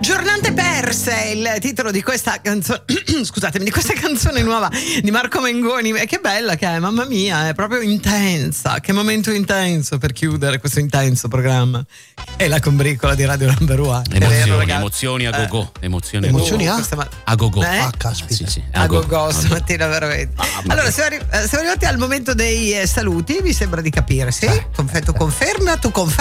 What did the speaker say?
Giornate perse è il titolo di questa canzone scusatemi, di questa canzone nuova di Marco Mengoni. Che bella che è, mamma mia, è proprio intensa. Che momento intenso per chiudere questo intenso programma. È la combricola di Radio Number One. Emozioni a go-go. Emozioni a go-go. Ah, caspita. Sì, a go-go stamattina veramente. Allora, siamo arrivati al momento dei saluti, mi sembra di capire, sì? Tu confermi?